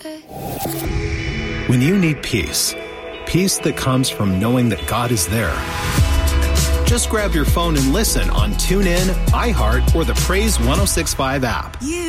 When you need peace, peace that comes from knowing that God is there, just grab your phone and listen on TuneIn, iHeart, or the Praise 106.5 app.